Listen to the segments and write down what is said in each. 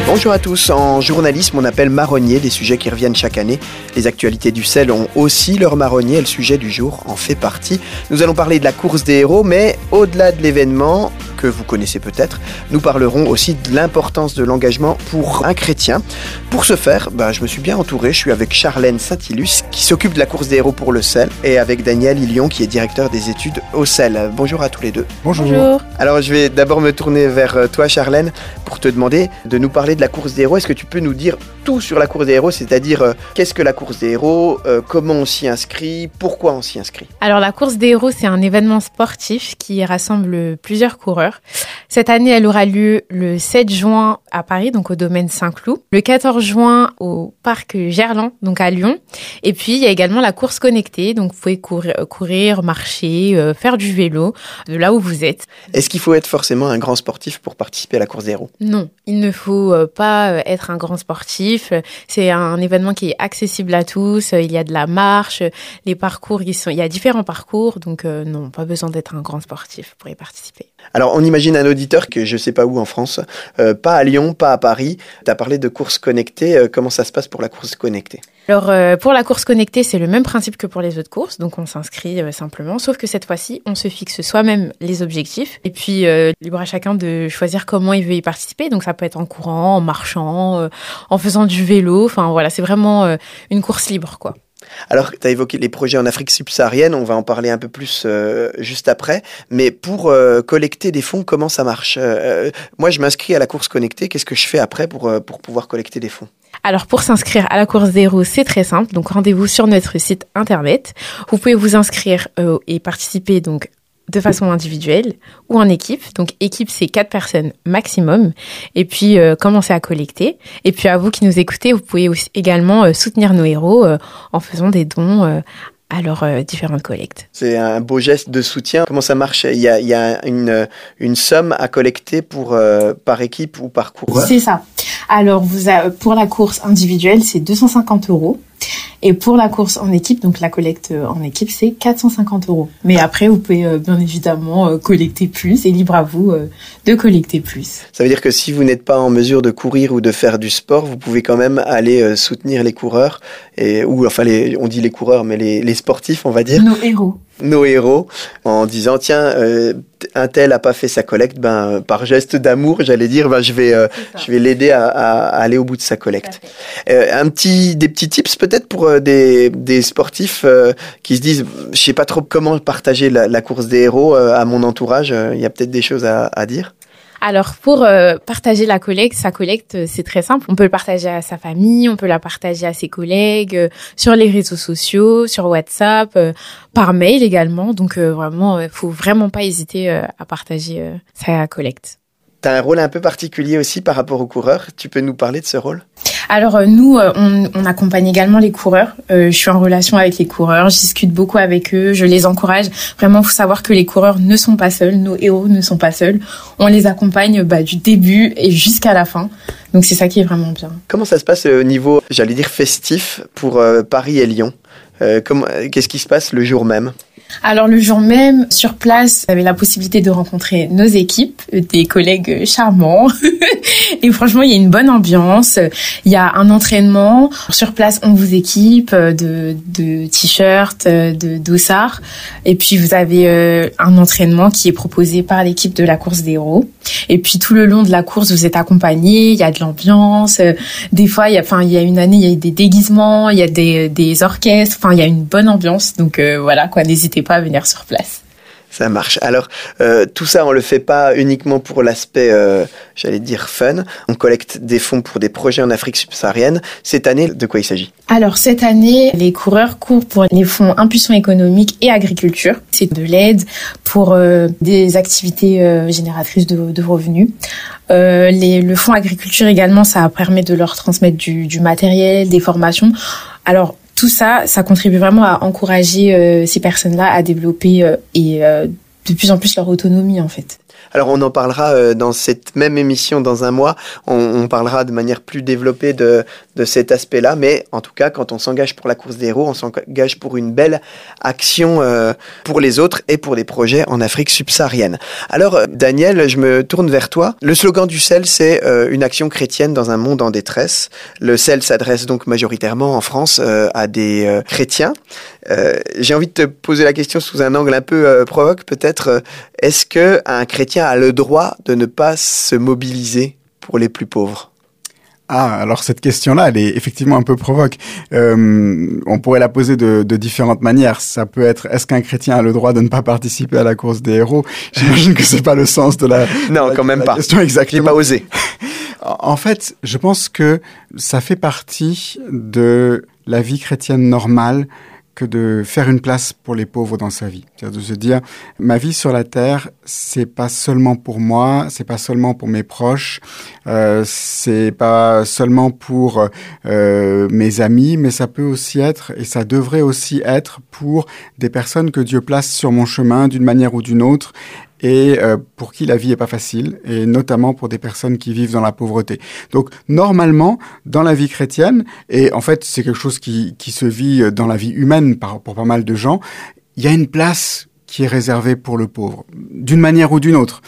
Bonjour à tous, en journalisme on appelle marronnier des sujets qui reviennent chaque année. Les actualités du sel ont aussi leur marronnier et le sujet du jour en fait partie. Nous allons parler de la course des héros, mais au-delà de l'événement que vous connaissez peut-être, nous parlerons aussi de l'importance de l'engagement pour un chrétien. Pour ce faire, je me suis bien entouré, je suis avec Charlène Saint-Ilus qui s'occupe de la course des héros pour le sel et avec Daniel Ilion qui est directeur des études au sel. Bonjour à tous les deux. Bonjour. Alors je vais d'abord me tourner vers toi Charlène pour te demander de nous parler de la course des héros. Est-ce que tu peux nous dire tout sur la course des héros, c'est-à-dire qu'est-ce que la course des héros, comment on s'y inscrit, pourquoi on s'y inscrit? Alors la course des héros, c'est un événement sportif qui rassemble plusieurs coureurs. Cette année, elle aura lieu le 7 juin à Paris, donc au domaine Saint-Cloud, le 14 juin au parc Gerland, donc à Lyon. Et puis il y a également la course connectée, donc vous pouvez courir, marcher, faire du vélo de là où vous êtes. Est-ce qu'il faut être forcément un grand sportif pour participer à la course des héros? Non, il ne faut pas être un grand sportif. C'est un événement qui est accessible à tous. Il y a de la marche, les parcours, il y a différents parcours, donc non, pas besoin d'être un grand sportif pour y participer. Alors on imagine un auditeur que je ne sais pas où en France, pas à Lyon, pas à Paris. Tu as parlé de course connectée, comment ça se passe pour la course connectée? Alors pour la course connectée, c'est le même principe que pour les autres courses, donc on s'inscrit simplement, sauf que cette fois-ci, on se fixe soi-même les objectifs et puis libre à chacun de choisir comment il veut y participer, donc ça peut être en courant, en marchant, en faisant du vélo, enfin voilà, c'est vraiment une course libre quoi. Alors, tu as évoqué les projets en Afrique subsaharienne, on va en parler un peu plus juste après, mais pour collecter des fonds, comment ça marche? Moi, je m'inscris à la course connectée, qu'est-ce que je fais après pour pouvoir collecter des fonds? Alors, pour s'inscrire à la course des héros, c'est très simple, donc rendez-vous sur notre site internet. Vous pouvez vous inscrire et participer donc de façon individuelle ou en équipe. Donc, équipe, c'est 4 personnes maximum. Et puis, commencez à collecter. Et puis, à vous qui nous écoutez, vous pouvez aussi également soutenir nos héros en faisant des dons à leurs différentes collectes. C'est un beau geste de soutien. Comment ça marche? Il y a une somme à collecter par équipe ou par coureur? C'est ça. Alors, pour la course individuelle, c'est 250 €. Et pour la course en équipe, donc la collecte en équipe, c'est 450 €. Mais après, vous pouvez bien évidemment collecter plus et libre à vous de collecter plus. Ça veut dire que si vous n'êtes pas en mesure de courir ou de faire du sport, vous pouvez quand même aller soutenir les coureurs, on dit les coureurs, mais les sportifs, on va dire. Nos héros, en disant tiens, un tel a pas fait sa collecte, par geste d'amour, j'allais dire, je vais l'aider à aller au bout de sa collecte. Des petits tips peut-être pour des sportifs qui se disent je sais pas trop comment partager la course des héros à mon entourage. Il y a peut-être des choses à dire. Alors, pour partager sa collecte, c'est très simple. On peut le partager à sa famille, on peut la partager à ses collègues, sur les réseaux sociaux, sur WhatsApp, par mail également. Donc, vraiment, faut vraiment pas hésiter à partager sa collecte. Tu as un rôle un peu particulier aussi par rapport aux coureurs. Tu peux nous parler de ce rôle? Alors nous, on accompagne également les coureurs. Je suis en relation avec les coureurs, je discute beaucoup avec eux, je les encourage. Vraiment, il faut savoir que les coureurs ne sont pas seuls, nos héros ne sont pas seuls. On les accompagne du début et jusqu'à la fin. Donc c'est ça qui est vraiment bien. Comment ça se passe au niveau, j'allais dire festif, pour Paris et Lyon? Qu'est-ce qui se passe le jour même? Alors le jour même, sur place, vous avez la possibilité de rencontrer nos équipes, des collègues charmants. Et franchement, il y a une bonne ambiance. Il y a un entraînement. Sur place, on vous équipe de t-shirts, de dossards. Et puis vous avez un entraînement qui est proposé par l'équipe de la course des héros. Et puis tout le long de la course, vous êtes accompagnés. Il y a de l'ambiance. Des fois, il y a une année, il y a des déguisements, il y a des orchestres. Enfin, il y a une bonne ambiance. Donc voilà quoi, n'hésitez pas à venir sur place. Ça marche. Alors, tout ça, on le fait pas uniquement pour l'aspect, j'allais dire fun. On collecte des fonds pour des projets en Afrique subsaharienne. Cette année, de quoi il s'agit? Alors, cette année, les coureurs courent pour les fonds Impulsion économique et agriculture. C'est de l'aide pour des activités génératrices de revenus. Le fonds agriculture également, ça permet de leur transmettre du matériel, des formations. Alors, tout ça, ça contribue vraiment à encourager ces personnes-là à développer de plus en plus leur autonomie, en fait. Alors on en parlera dans cette même émission dans un mois, on parlera de manière plus développée de cet aspect-là, mais en tout cas quand on s'engage pour la course des héros, on s'engage pour une belle action pour les autres et pour des projets en Afrique subsaharienne. Alors Daniel, je me tourne vers toi. Le slogan du CEL, c'est une action chrétienne dans un monde en détresse. Le CEL s'adresse donc majoritairement en France à des chrétiens. J'ai envie de te poser la question sous un angle un peu provoque peut-être. Est-ce qu'un chrétien a le droit de ne pas se mobiliser pour les plus pauvres ? Alors cette question-là, elle est effectivement un peu provoque. On pourrait la poser de différentes manières. Ça peut être, est-ce qu'un chrétien a le droit de ne pas participer à la course des héros ? J'imagine que c'est pas le sens de la non, quand même pas. Question exactement. Je l'ai pas osé. En fait, je pense que ça fait partie de la vie chrétienne normale que de faire une place pour les pauvres dans sa vie. C'est-à-dire de se dire, ma vie sur la terre, c'est pas seulement pour moi, c'est pas seulement pour mes proches, c'est pas seulement pour mes amis, mais ça peut aussi être, et ça devrait aussi être pour des personnes que Dieu place sur mon chemin d'une manière ou d'une autre, et pour qui la vie est pas facile, et notamment pour des personnes qui vivent dans la pauvreté. Donc normalement, dans la vie chrétienne, et en fait c'est quelque chose qui se vit dans la vie humaine pour pas mal de gens, il y a une place qui est réservée pour le pauvre, d'une manière ou d'une autre.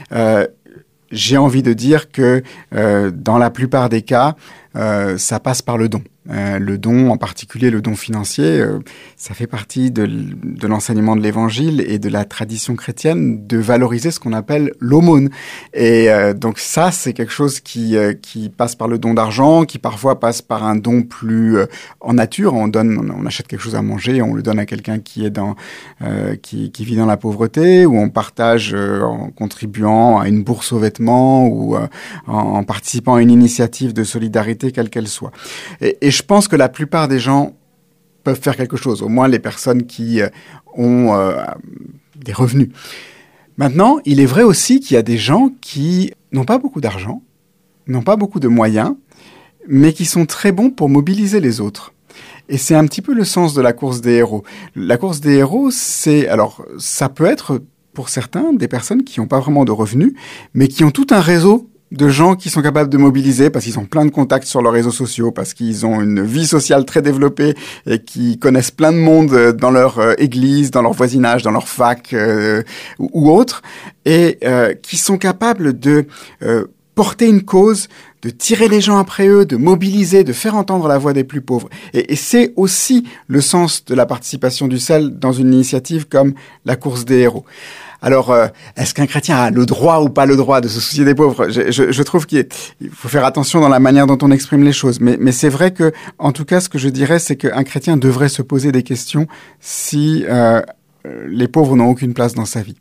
J'ai envie de dire que dans la plupart des cas, ça passe par le don. Le don, en particulier le don financier, ça fait partie de l'enseignement de l'Évangile et de la tradition chrétienne de valoriser ce qu'on appelle l'aumône. Et donc ça, c'est quelque chose qui passe par le don d'argent, qui parfois passe par un don plus en nature. On achète quelque chose à manger, on le donne à quelqu'un qui est qui vit dans la pauvreté, ou on partage en contribuant à une bourse aux vêtements, ou en participant à une initiative de solidarité, quelle qu'elle soit. Et je pense que la plupart des gens peuvent faire quelque chose, au moins les personnes qui ont des revenus. Maintenant, il est vrai aussi qu'il y a des gens qui n'ont pas beaucoup d'argent, n'ont pas beaucoup de moyens, mais qui sont très bons pour mobiliser les autres. Et c'est un petit peu le sens de la course des héros. La course des héros, ça peut être pour certains des personnes qui n'ont pas vraiment de revenus, mais qui ont tout un réseau de gens qui sont capables de mobiliser parce qu'ils ont plein de contacts sur leurs réseaux sociaux, parce qu'ils ont une vie sociale très développée et qui connaissent plein de monde dans leur église, dans leur voisinage, dans leur fac ou autre, et qui sont capables de porter une cause, de tirer les gens après eux, de mobiliser, de faire entendre la voix des plus pauvres. Et c'est aussi le sens de la participation du CEL dans une initiative comme la course des héros. Alors, est-ce qu'un chrétien a le droit ou pas le droit de se soucier des pauvres ? Je trouve qu'il faut faire attention dans la manière dont on exprime les choses. Mais c'est vrai que, en tout cas, ce que je dirais, c'est qu'un chrétien devrait se poser des questions si les pauvres n'ont aucune place dans sa vie.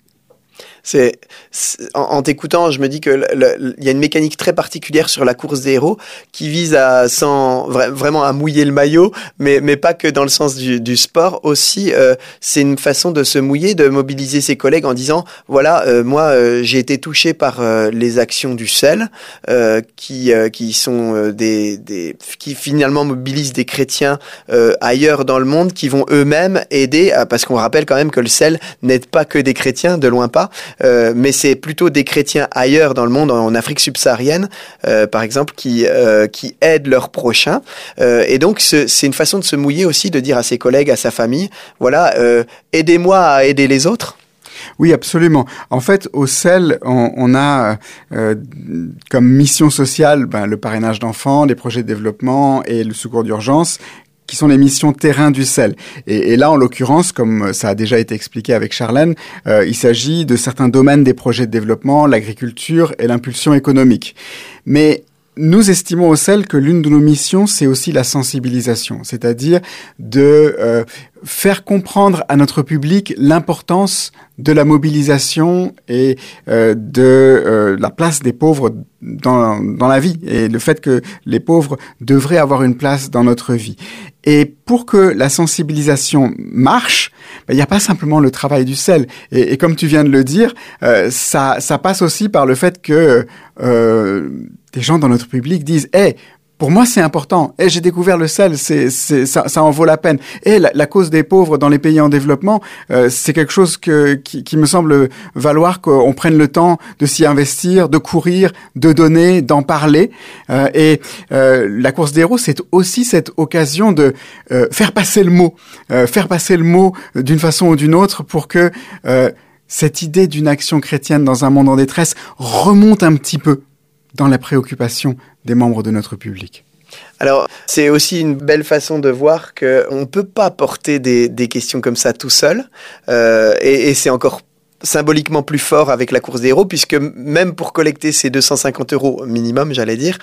En t'écoutant, je me dis que il y a une mécanique très particulière sur la course des héros qui vise vraiment à mouiller le maillot, mais pas que dans le sens du sport. Aussi, c'est une façon de se mouiller, de mobiliser ses collègues en disant voilà, moi j'ai été touché par les actions du CEL qui sont qui finalement mobilisent des chrétiens ailleurs dans le monde qui vont eux-mêmes aider parce qu'on rappelle quand même que le CEL n'aide pas que des chrétiens, de loin pas. Mais c'est plutôt des chrétiens ailleurs dans le monde, en Afrique subsaharienne, par exemple, qui aident leurs prochains. Et donc, c'est une façon de se mouiller aussi, de dire à ses collègues, à sa famille, voilà, aidez-moi à aider les autres. Oui, absolument. En fait, au CEL, on a comme mission sociale le parrainage d'enfants, les projets de développement et le secours d'urgence, qui sont les missions terrain du CEL. Et là, en l'occurrence, comme ça a déjà été expliqué avec Charlène, il s'agit de certains domaines des projets de développement, l'agriculture et l'impulsion économique. Mais nous estimons au CEL que l'une de nos missions, c'est aussi la sensibilisation, c'est-à-dire de faire comprendre à notre public l'importance de la mobilisation et de la place des pauvres dans la vie, et le fait que les pauvres devraient avoir une place dans notre vie. Et pour que la sensibilisation marche, il n'y a pas simplement le travail du CEL. Et comme tu viens de le dire, ça passe aussi par le fait que des gens dans notre public disent « Hey, pour moi, c'est important. Et j'ai découvert le sel, ça en vaut la peine. Et la cause des pauvres dans les pays en développement, c'est quelque chose qui me semble valoir qu'on prenne le temps de s'y investir, de courir, de donner, d'en parler. Et la course des héros, c'est aussi cette occasion de faire passer le mot d'une façon ou d'une autre pour que cette idée d'une action chrétienne dans un monde en détresse remonte un petit peu dans la préoccupation des membres de notre public. Alors, c'est aussi une belle façon de voir qu'on ne peut pas porter des questions comme ça tout seul. Et c'est encore symboliquement plus fort avec la course des héros, puisque même pour collecter ces 250 € minimum, j'allais dire,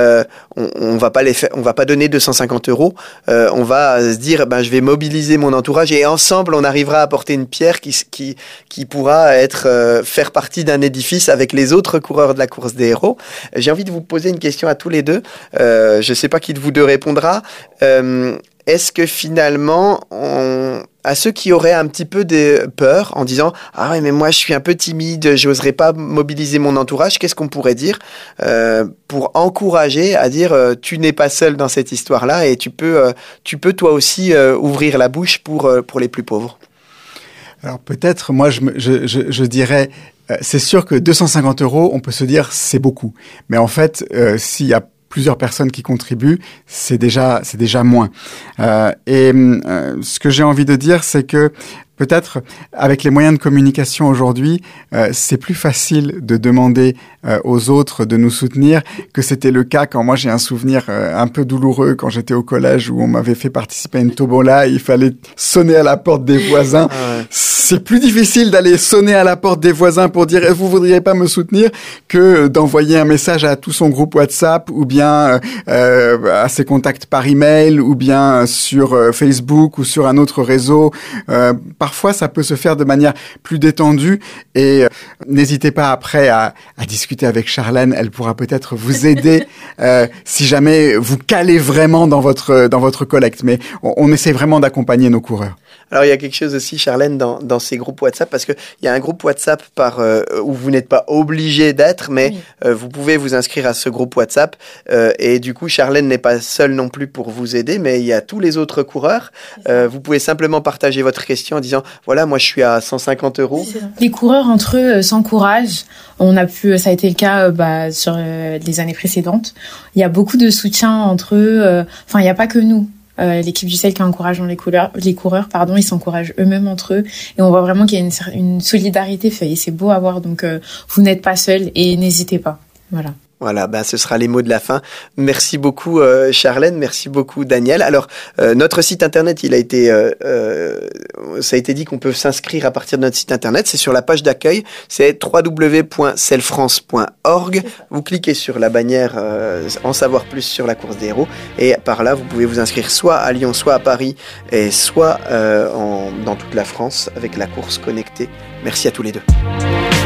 on va pas donner 250 €. On va se dire, je vais mobiliser mon entourage et ensemble, on arrivera à apporter une pierre qui pourra faire partie d'un édifice avec les autres coureurs de la course des héros. J'ai envie de vous poser une question à tous les deux. Je sais pas qui de vous deux répondra. Est-ce que finalement, à ceux qui auraient un petit peu de peur en disant « Ah ouais, mais moi je suis un peu timide, j'oserais pas mobiliser mon entourage », qu'est-ce qu'on pourrait dire pour encourager à dire « Tu n'es pas seul dans cette histoire-là et tu peux toi aussi ouvrir la bouche pour les plus pauvres ». Alors peut-être, moi je dirais, c'est sûr que 250 €, on peut se dire c'est beaucoup. Mais en fait, s'il y a plusieurs personnes qui contribuent, c'est déjà moins. Ce que j'ai envie de dire, c'est que peut-être, avec les moyens de communication aujourd'hui, c'est plus facile de demander aux autres de nous soutenir que c'était le cas quand moi j'ai un souvenir un peu douloureux quand j'étais au collège où on m'avait fait participer à une tombola et il fallait sonner à la porte des voisins. Ah ouais. C'est plus difficile d'aller sonner à la porte des voisins pour dire « Vous voudriez pas me soutenir ?» que d'envoyer un message à tout son groupe WhatsApp ou bien à ses contacts par email ou bien sur Facebook ou sur un autre réseau. Parfois, ça peut se faire de manière plus détendue et n'hésitez pas après à discuter avec Charlène. Elle pourra peut-être vous aider si jamais vous calez vraiment dans votre collecte. Mais on essaie vraiment d'accompagner nos coureurs. Alors, il y a quelque chose aussi, Charlène, dans ces groupes WhatsApp, parce qu'il y a un groupe WhatsApp où vous n'êtes pas obligé d'être, mais oui. Vous pouvez vous inscrire à ce groupe WhatsApp. Et du coup, Charlène n'est pas seule non plus pour vous aider, mais il y a tous les autres coureurs. Vous pouvez simplement partager votre question en disant, voilà, moi je suis à 150 €. Les coureurs entre eux s'encouragent. Ça a été le cas sur les années précédentes. Il y a beaucoup de soutien entre eux. Il n'y a pas que nous. L'équipe du sel qui encourage les coureurs, ils s'encouragent eux-mêmes entre eux et on voit vraiment qu'il y a une solidarité et c'est beau à voir. Donc vous n'êtes pas seuls et n'hésitez pas. Voilà, ce sera les mots de la fin. Merci beaucoup Charlène, merci beaucoup Daniel. Alors notre site internet, ça a été dit qu'on peut s'inscrire à partir de notre site internet, c'est sur la page d'accueil, c'est www.selfrance.org. Vous cliquez sur la bannière en savoir plus sur la course des héros et par là vous pouvez vous inscrire soit à Lyon, soit à Paris et soit dans toute la France avec la course connectée. Merci à tous les deux.